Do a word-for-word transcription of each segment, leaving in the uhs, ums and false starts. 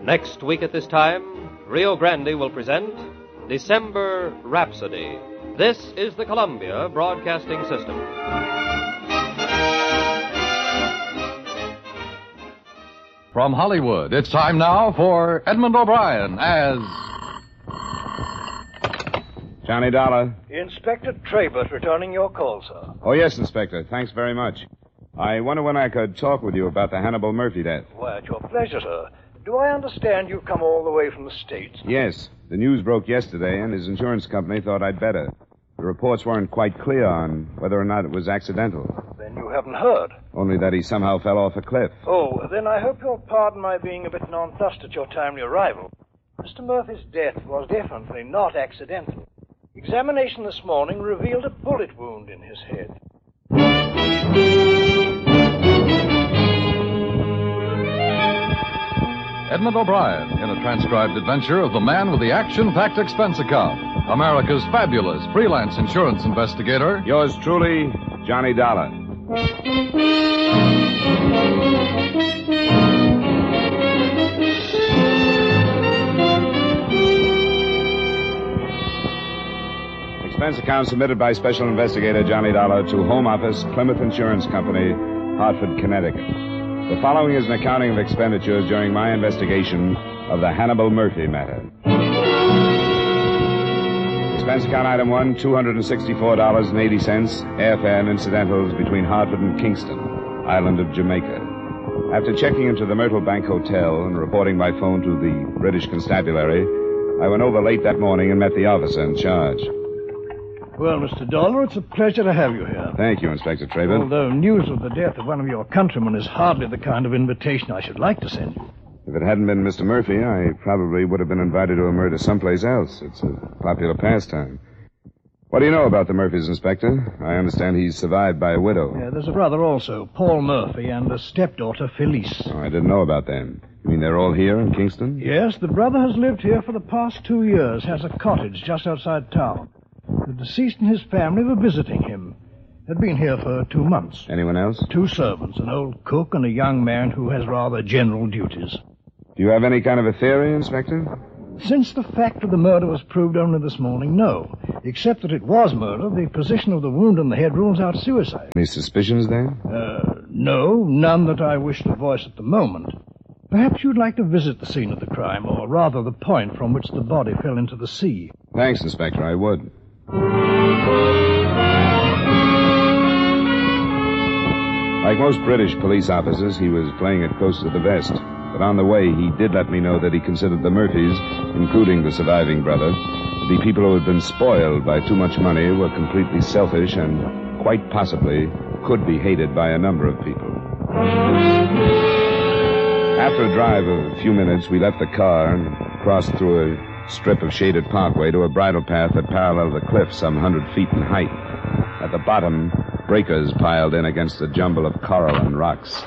Next week at this time, Rio Grande will present December Rhapsody. This is the Columbia Broadcasting System. From Hollywood, it's time now for Edmund O'Brien as... Johnny Dollar. Inspector Trabert returning your call, sir. Oh, yes, Inspector. Thanks very much. I wonder when I could talk with you about the Hannibal Murphy death. Why, at your pleasure, sir. Do I understand you've come all the way from the States? Yes. The news broke yesterday, and his insurance company thought I'd better. The reports weren't quite clear on whether or not it was accidental. Then you haven't heard. Only that he somehow fell off a cliff. Oh, then I hope you'll pardon my being a bit nonplussed at your timely arrival. Mister Murphy's death was definitely not accidental. Examination this morning revealed a bullet wound in his head. Edmund O'Brien in a transcribed adventure of the man with the action-packed expense account, America's fabulous freelance insurance investigator. Yours truly, Johnny Dollar. Expense account submitted by Special Investigator Johnny Dollar to Home Office, Plymouth Insurance Company, Hartford, Connecticut. The following is an accounting of expenditures during my investigation of the Hannibal Murphy matter. Expense account item one, two hundred sixty-four dollars and eighty cents, airfare and incidentals between Hartford and Kingston, island of Jamaica. After checking into the Myrtle Bank Hotel and reporting by phone to the British Constabulary, I went over late that morning and met the officer in charge. Well, Mister Dollar, it's a pleasure to have you here. Thank you, Inspector Trabert. Although news of the death of one of your countrymen is hardly the kind of invitation I should like to send you. If it hadn't been Mister Murphy, I probably would have been invited to a murder someplace else. It's a popular pastime. What do you know about the Murphys, Inspector? I understand he's survived by a widow. Yeah, there's a brother also, Paul Murphy, and a stepdaughter, Felice. Oh, I didn't know about them. You mean they're all here in Kingston? Yes, the brother has lived here for the past two years, has a cottage just outside town. The deceased and his family were visiting him. Had been here for two months. Anyone else? Two servants, an old cook and a young man who has rather general duties. Do you have any kind of a theory, Inspector? Since the fact of the murder was proved only this morning, no. Except that it was murder, the position of the wound in the head rules out suicide. Any suspicions then? Uh, no, none that I wish to voice at the moment. Perhaps you'd like to visit the scene of the crime, or rather the point from which the body fell into the sea. Thanks, Inspector, I would. Like most British police officers, he was playing it close to the vest. But on the way, he did let me know that he considered the Murphys, including the surviving brother, to be people who had been spoiled by too much money, were completely selfish, and quite possibly could be hated by a number of people. After a drive of a few minutes, we left the car and crossed through a strip of shaded parkway to a bridle path that paralleled the cliff some hundred feet in height. At the bottom, breakers piled in against a jumble of coral and rocks.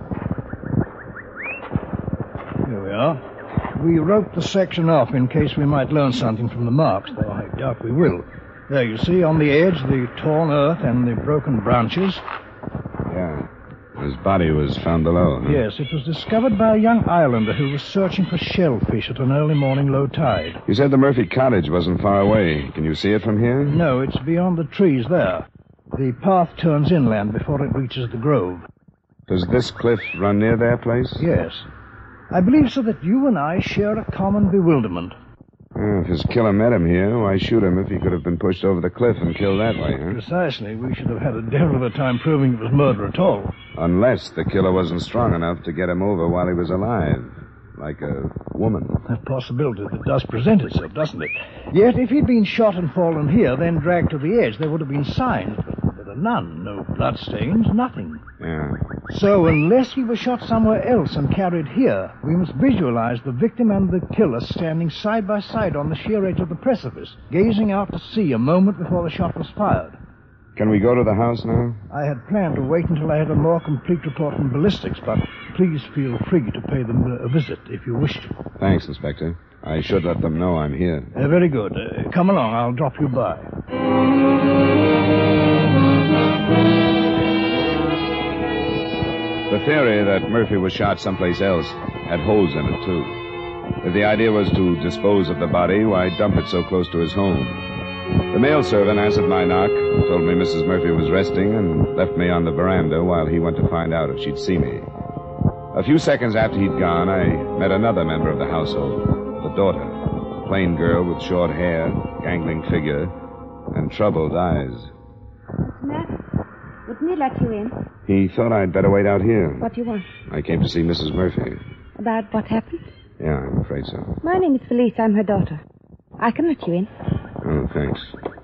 Here we are. We wrote the section off in case we might learn something from the marks, though I doubt we will. There, you see, on the edge, the torn earth and the broken branches. Yeah. His body was found below, huh? Yes, it was discovered by a young islander who was searching for shellfish at an early morning low tide. You said the Murphy cottage wasn't far away. Can you see it from here? No, it's beyond the trees there. The path turns inland before it reaches the grove. Does this cliff run near their place? Yes. I believe so that you and I share a common bewilderment. Well, if his killer met him here, why shoot him if he could have been pushed over the cliff and killed that way, huh? Precisely. We should have had a devil of a time proving it was murder at all. Unless the killer wasn't strong enough to get him over while he was alive. Like a woman. A possibility that does present itself, doesn't it? Yet, if he'd been shot and fallen here, then dragged to the edge, there would have been signs. But there are none. No bloodstains, nothing. Yeah. So, unless he was shot somewhere else and carried here, we must visualize the victim and the killer standing side by side on the sheer edge of the precipice, gazing out to sea a moment before the shot was fired. Can we go to the house now? I had planned to wait until I had a more complete report from ballistics, but please feel free to pay them a visit if you wish to. Thanks, Inspector. I should let them know I'm here. Uh, very good. Uh, come along. I'll drop you by. The theory that Murphy was shot someplace else had holes in it, too. If the idea was to dispose of the body, why dump it so close to his home? The mail servant answered my knock, told me Missus Murphy was resting, and left me on the veranda while he went to find out if she'd see me. A few seconds after he'd gone, I met another member of the household, the daughter, a plain girl with short hair, gangling figure, and troubled eyes. What's the matter? Wouldn't he let you in? He thought I'd better wait out here. What do you want? I came to see Missus Murphy. About what happened? Yeah, I'm afraid so. My name is Felice. I'm her daughter. I can let you in. Oh, thanks.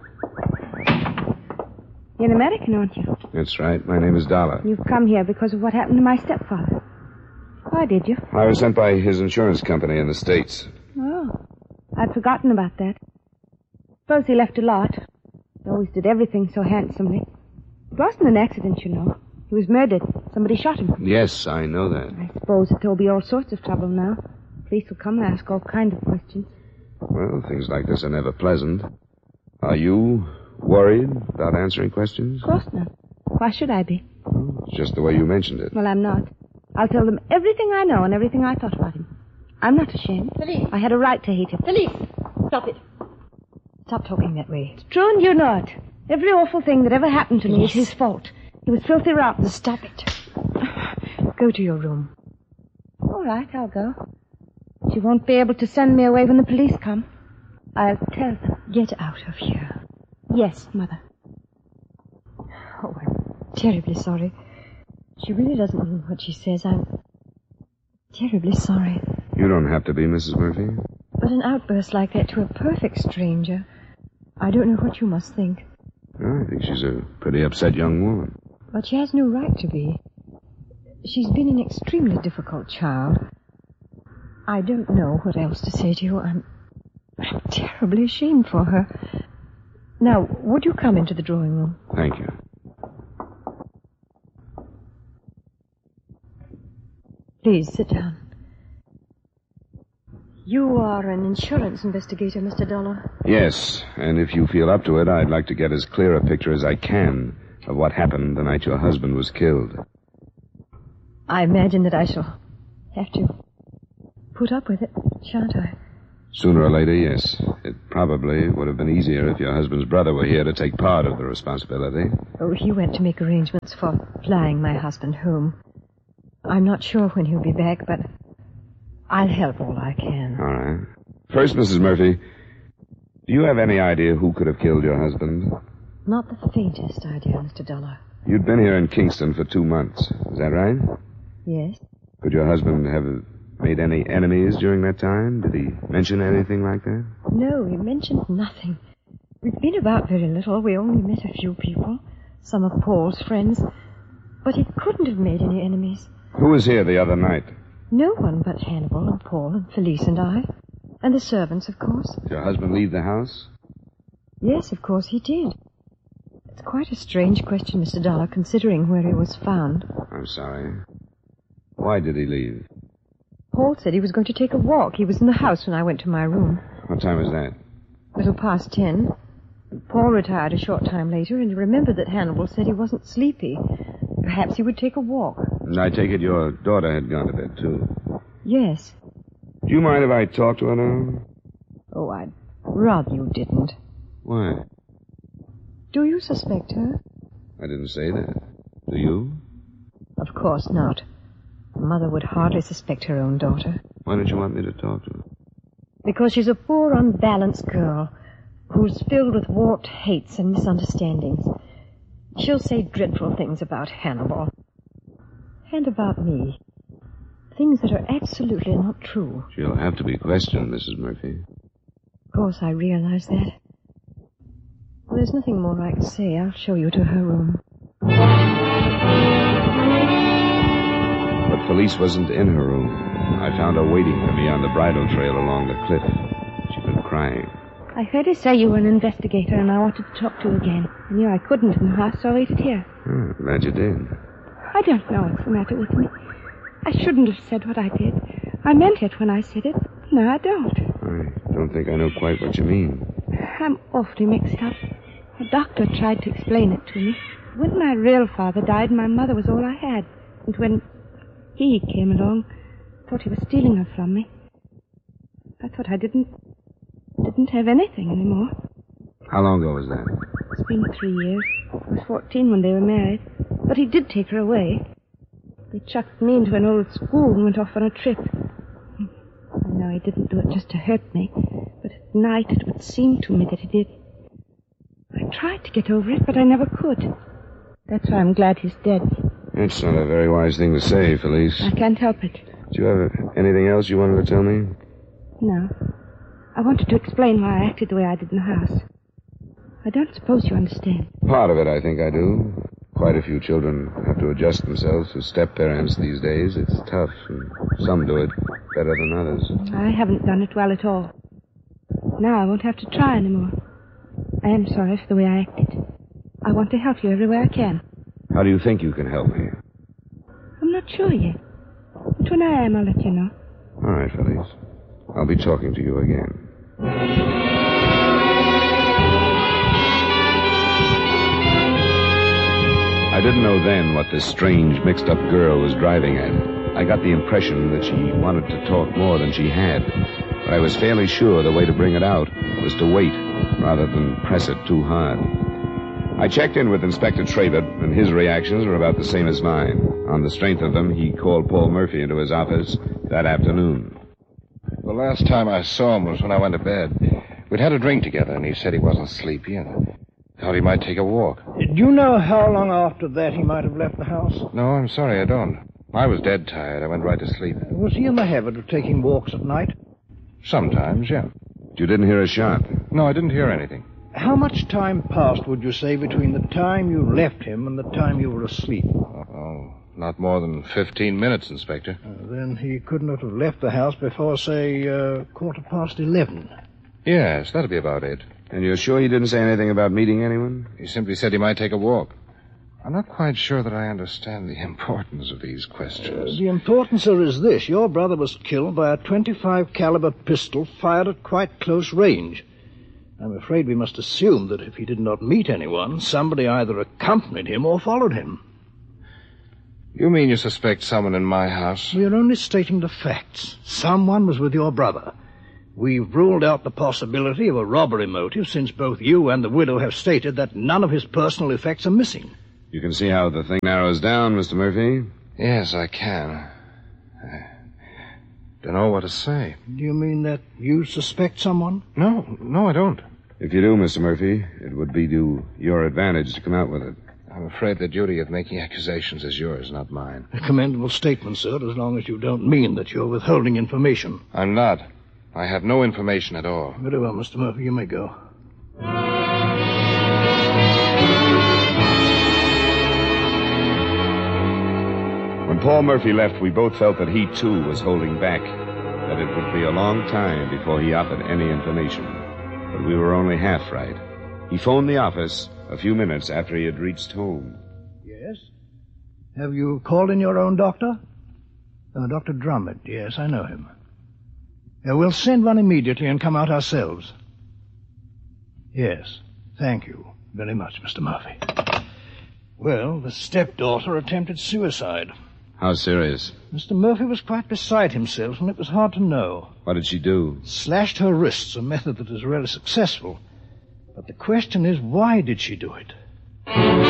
You're an American, aren't you? That's right. My name is Dollar. You've come here because of what happened to my stepfather. Why did you? I was sent by his insurance company in the States. Oh, I'd forgotten about that. Suppose he left a lot. He always did everything so handsomely. It wasn't an accident, you know. He was murdered. Somebody shot him. Yes, I know that. I suppose that there'll be all sorts of trouble now. Police will come and ask all kinds of questions. Well, things like this are never pleasant. Are you worried about answering questions? Of course not. Why should I be? Oh, it's just the way you mentioned it. Well, I'm not. I'll tell them everything I know and everything I thought about him. I'm not ashamed. Felice. I had a right to hate him. Felice, stop it. Stop talking that way. It's true and you know it. Every awful thing that ever happened to me Yes. is his fault. He was filthy rotten. Stop it. Go to your room. All right, I'll go. But you won't be able to send me away when the police come. I'll tell them. Get out of here. Yes, Mother. Oh, I'm terribly sorry. She really doesn't mean what she says. I'm terribly sorry. You don't have to be, Missus Murphy. But an outburst like that to a perfect stranger, I don't know what you must think. Well, I think she's a pretty upset young woman. But she has no right to be. She's been an extremely difficult child. I don't know what else to say to you. I'm, I'm terribly ashamed for her. Now, would you come into the drawing room? Thank you. Please, sit down. You are an insurance investigator, Mister Dollar. Yes, and if you feel up to it, I'd like to get as clear a picture as I can of what happened the night your husband was killed. I imagine that I shall have to put up with it, shan't I? Sooner or later, yes. It probably would have been easier if your husband's brother were here to take part of the responsibility. Oh, he went to make arrangements for flying my husband home. I'm not sure when he'll be back, but I'll help all I can. All right. First, Missus Murphy, do you have any idea who could have killed your husband? Not the faintest idea, Mister Dollar. You'd been here in Kingston for two months. Is that right? Yes? Could your husband have made any enemies during that time? Did he mention anything like that? No, he mentioned nothing. We've been about very little. We only met a few people. Some of Paul's friends. But he couldn't have made any enemies. Who was here the other night? No one but Hannibal and Paul and Felice and I. And the servants, of course. Did your husband leave the house? Yes, of course he did. It's quite a strange question, Mister Dollar, considering where he was found. I'm sorry. Why did he leave? Paul said he was going to take a walk. He was in the house when I went to my room. What time was that? A little past ten. Paul retired a short time later, and he remembered that Hannibal said he wasn't sleepy. Perhaps he would take a walk. And I take it your daughter had gone to bed, too. Yes. Do you mind if I talk to her now? Oh, I'd rather you didn't. Why? Do you suspect her? I didn't say that. Do you? Of course not. A mother would hardly suspect her own daughter. Why don't you want me to talk to her? Because she's a poor, unbalanced girl who's filled with warped hates and misunderstandings. She'll say dreadful things about Hannibal. And about me. Things that are absolutely not true. She'll have to be questioned, Missus Murphy. Of course, I realize that. Well, there's nothing more I can say. I'll show you to her room. But Felice wasn't in her room. I found her waiting for me on the bridle trail along the cliff. She'd been crying. I heard you say you were an investigator, and I wanted to talk to you again. I knew I couldn't in the house, so I waited here. Oh, glad you did. I don't know what's the matter with me. I shouldn't have said what I did. I meant it when I said it. No, I don't. I don't think I know quite what you mean. I'm awfully mixed up. The doctor tried to explain it to me. When my real father died, my mother was all I had. And when he came along, I thought he was stealing her from me. I thought I didn't... didn't have anything anymore. How long ago was that? It's been three years. I was fourteen when they were married. But he did take her away. They chucked me into an old school and went off on a trip. I know he didn't do it just to hurt me, but at night it would seem to me that he did. I tried to get over it, but I never could. That's why I'm glad he's dead. That's not a very wise thing to say, Felice. I can't help it. Do you have anything else you wanted to tell me? No. I wanted to explain why I acted the way I did in the house. I don't suppose you understand. Part of it, I think I do. Quite a few children have to adjust themselves to step-parents these days. It's tough, and some do it better than others. I haven't done it well at all. Now I won't have to try anymore. I am sorry for the way I acted. I want to help you every way I can. How do you think you can help me? I'm not sure yet. But when I am, I'll let you know. All right, Felice. I'll be talking to you again. I didn't know then what this strange, mixed-up girl was driving at. I got the impression that she wanted to talk more than she had, but I was fairly sure the way to bring it out was to wait rather than press it too hard. I checked in with Inspector Trabert, and his reactions were about the same as mine. On the strength of them, he called Paul Murphy into his office that afternoon. The last time I saw him was when I went to bed. We'd had a drink together, and he said he wasn't sleepy, and thought he might take a walk. Do you know how long after that he might have left the house? No, I'm sorry, I don't. I was dead tired. I went right to sleep. Was he in the habit of taking walks at night? Sometimes, yeah. You didn't hear a shot? No, I didn't hear anything. How much time passed, would you say, between the time you left him and the time you were asleep? Oh, not more than fifteen minutes, Inspector. Uh, then he couldn't have left the house before, say, uh, quarter past eleven. Yes, that'd be about it. And you're sure he didn't say anything about meeting anyone? He simply said he might take a walk. I'm not quite sure that I understand the importance of these questions. Uh, the importance, sir, is this. Your brother was killed by a twenty-five caliber pistol fired at quite close range. I'm afraid we must assume that if he did not meet anyone, somebody either accompanied him or followed him. You mean you suspect someone in my house? We are only stating the facts. Someone was with your brother. We've ruled out the possibility of a robbery motive since both you and the widow have stated that none of his personal effects are missing. You can see how the thing narrows down, Mister Murphy. Yes, I can. I don't know what to say. Do you mean that you suspect someone? No, no, I don't. If you do, Mister Murphy, it would be to your advantage to come out with it. I'm afraid the duty of making accusations is yours, not mine. A commendable statement, sir, as long as you don't mean that you're withholding information. I'm not. I have no information at all. Very well, Mister Murphy, you may go. When Paul Murphy left, we both felt that he, too, was holding back, that it would be a long time before he offered any information. But we were only half right. He phoned the office a few minutes after he had reached home. Yes? Have you called in your own doctor? Uh, Doctor Drummond, yes, I know him. Uh, we'll send one immediately and come out ourselves. Yes, thank you very much, Mister Murphy. Well, the stepdaughter attempted suicide. How serious? Mister Murphy was quite beside himself, and it was hard to know. What did she do? Slashed her wrists, a method that is really successful. But the question is, why did she do it?